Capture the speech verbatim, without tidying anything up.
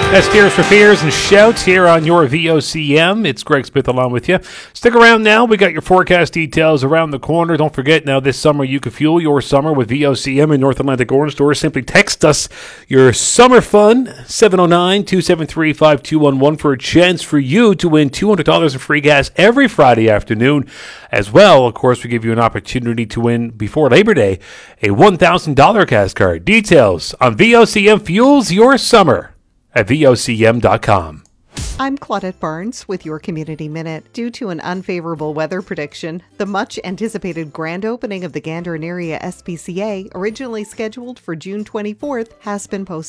That's Tears for Fears and Shouts here on your V O C M. It's Greg Smith along with you. Stick around now. We got your forecast details around the corner. Don't forget, now this summer you can fuel your summer with V O C M in North Atlantic Orange Stores. Simply text us your summer fun, seven oh nine, two seven three, five two one one, for a chance for you to win two hundred dollars in free gas every Friday afternoon. As well, of course, we give you an opportunity to win before Labor Day a one thousand dollars gas card. Details on V O C M Fuels Your Summer at V O C M dot com. I'm Claudette Barnes with your Community Minute. Due to an unfavorable weather prediction, the much-anticipated grand opening of the Gander and Area S P C A, originally scheduled for June twenty-fourth, has been postponed.